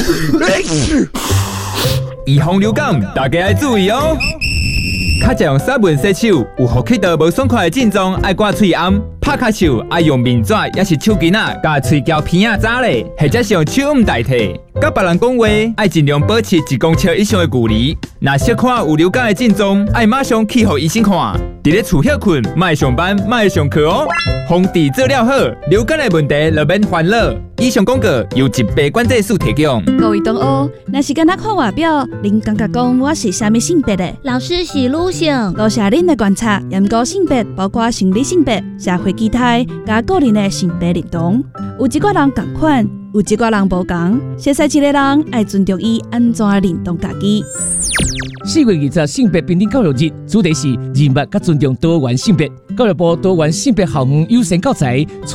预防流感，大家要注意哦。较常用沙文洗手，有呼吸道无爽快的症状，爱刮喙暗。拍咳嗽爱用面纸，也是手巾仔，甲喙胶片仔扎咧，或者是用手捂代替。甲别人讲话，爱尽量保持1公尺以上的距离。若小看有流感的症状，爱马上去互医生看。伫咧厝休困，莫上班，莫上课哦。防治做了好，流感的问题就免烦恼。以上广告由疾病管制署提供。 各位同学，若是敢若看外表，恁感觉讲我是啥物性别的？ 老师是女性。 多谢恁的观察，研究性别包括生理性别、社会基态，甲个人的性别认同。有一个人同款，有一个人无同。熟悉一个人，爱尊重伊安怎认同家己。 4月20日性别平等教育日，主题是认识甲尊重多元性别。教育部多元性别校园优先教材。